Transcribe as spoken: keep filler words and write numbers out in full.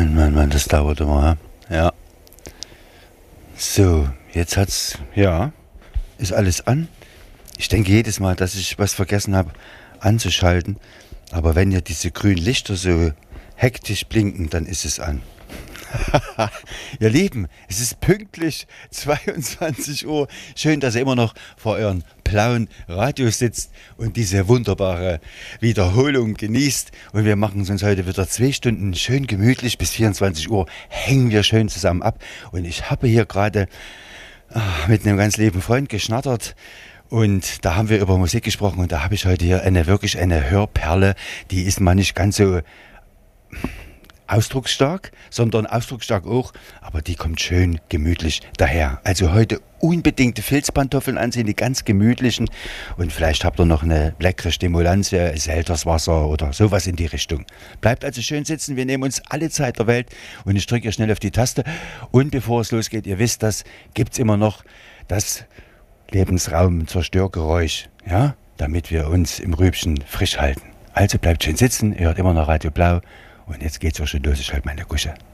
Mann, Mann, Mann, das dauert immer, hä? Ja. So, jetzt hat's, ja, ist alles an. Ich denke jedes Mal, dass ich was vergessen habe anzuschalten. Aber wenn ja diese grünen Lichter so hektisch blinken, dann ist es an. Ihr Lieben, es ist pünktlich zweiundzwanzig Uhr. Schön, dass ihr immer noch vor euren blauen Radios sitzt und diese wunderbare Wiederholung genießt. Und wir machen es uns heute wieder zwei Stunden schön gemütlich. Bis vierundzwanzig Uhr hängen wir schön zusammen ab. Und ich habe hier gerade ah, mit einem ganz lieben Freund geschnattert. Und da haben wir über Musik gesprochen. Und da habe ich heute hier eine wirklich eine Hörperle. Die ist mal nicht ganz so ausdrucksstark, sondern ausdrucksstark auch, aber die kommt schön gemütlich daher. Also heute unbedingt die Filzpantoffeln anziehen, die ganz gemütlichen, und vielleicht habt ihr noch eine leckere Stimulantie, Selterswasser oder sowas in die Richtung. Bleibt also schön sitzen, wir nehmen uns alle Zeit der Welt und ich drücke hier schnell auf die Taste. Und bevor es losgeht, ihr wisst das, gibt es immer noch das Lebensraum-Zerstörgeräusch, ja, damit wir uns im Rübchen frisch halten. Also bleibt schön sitzen, ihr hört immer noch Radio Blau. Und jetzt geht's auch schon los, ich halte meine Kusche.